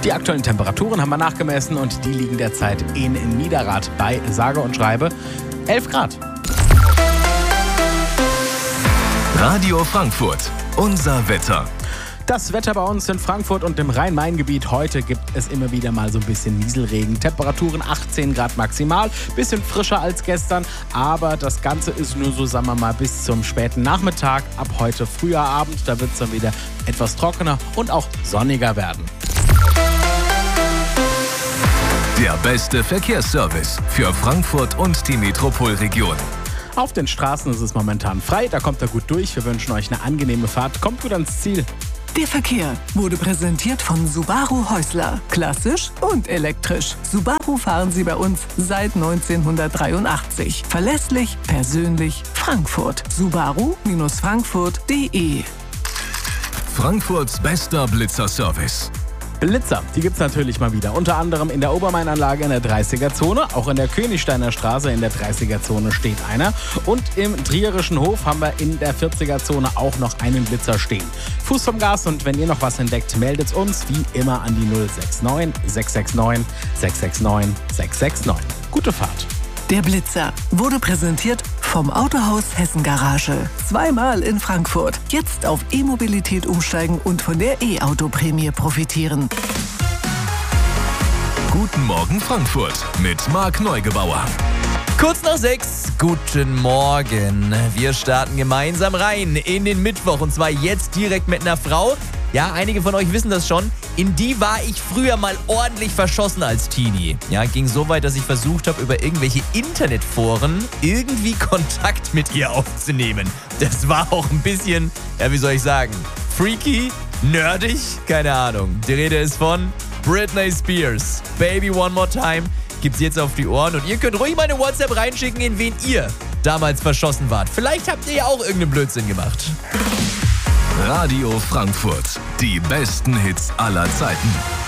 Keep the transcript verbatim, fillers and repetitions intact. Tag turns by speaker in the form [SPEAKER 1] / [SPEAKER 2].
[SPEAKER 1] Die aktuellen Temperaturen haben wir nachgemessen und die liegen derzeit in Niederrad bei sage und schreibe elf Grad.
[SPEAKER 2] Radio Frankfurt, unser Wetter.
[SPEAKER 1] Das Wetter bei uns in Frankfurt und im Rhein-Main-Gebiet. Heute gibt es immer wieder mal so ein bisschen Nieselregen. Temperaturen achtzehn Grad maximal, bisschen frischer als gestern. Aber das Ganze ist nur so, sagen wir mal, bis zum späten Nachmittag. Ab heute früher Abend, da wird es dann wieder etwas trockener und auch sonniger werden.
[SPEAKER 2] Der beste Verkehrsservice für Frankfurt und die Metropolregion.
[SPEAKER 1] Auf den Straßen ist es momentan frei, da kommt er gut durch. Wir wünschen euch eine angenehme Fahrt. Kommt gut ans Ziel.
[SPEAKER 3] Der Verkehr wurde präsentiert von Subaru Häusler. Klassisch und elektrisch. Subaru fahren Sie bei uns seit neunzehnhundertdreiundachtzig. Verlässlich, persönlich, Frankfurt. Subaru Frankfurt punkt de.
[SPEAKER 2] Frankfurts bester Blitzer-Service.
[SPEAKER 1] Blitzer, die gibt's natürlich mal wieder. Unter anderem in der Obermainanlage in der dreißiger-Zone. Auch in der Königsteiner Straße in der dreißiger-Zone steht einer. Und im Trierischen Hof haben wir in der vierziger-Zone auch noch einen Blitzer stehen. Fuß vom Gas, und wenn ihr noch was entdeckt, meldet uns wie immer an die null sechs neun, sechs sechs neun, sechs sechs neun, sechs sechs neun. Gute Fahrt.
[SPEAKER 3] Der Blitzer wurde präsentiert vom Autohaus Hessen Garage. Zweimal in Frankfurt. Jetzt auf E-Mobilität umsteigen und von der E-Auto-Prämie profitieren.
[SPEAKER 2] Guten Morgen Frankfurt mit Marc Neugebauer.
[SPEAKER 4] Kurz nach sechs, guten Morgen. Wir starten gemeinsam rein in den Mittwoch, und zwar jetzt direkt mit einer Frau. Ja, einige von euch wissen das schon. In die war ich früher mal ordentlich verschossen als Teenie. Ja, ging so weit, dass ich versucht habe, über irgendwelche Internetforen irgendwie Kontakt mit ihr aufzunehmen. Das war auch ein bisschen, ja, wie soll ich sagen, freaky, nerdig, keine Ahnung. Die Rede ist von Britney Spears. Baby One More Time gibt's jetzt auf die Ohren, und ihr könnt ruhig mal eine WhatsApp reinschicken, in wen ihr damals verschossen wart. Vielleicht habt ihr ja auch irgendeinen Blödsinn gemacht.
[SPEAKER 2] Radio Frankfurt, die besten Hits aller Zeiten.